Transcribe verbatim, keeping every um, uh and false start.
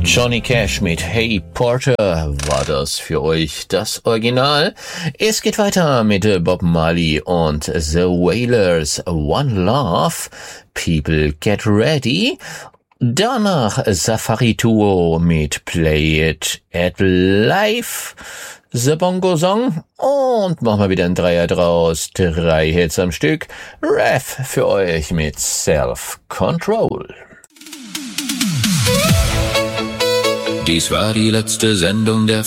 Johnny Cash mit Hey Porter war das für euch das Original. Es geht weiter mit Bob Marley und The Wailers, One Love, People Get Ready. Danach Safari Duo mit Play It at Live, The Bongo Song und machen wir wieder ein Dreier draus. Drei Hits am Stück. Rev für euch mit Self Control. Dies war die letzte Sendung der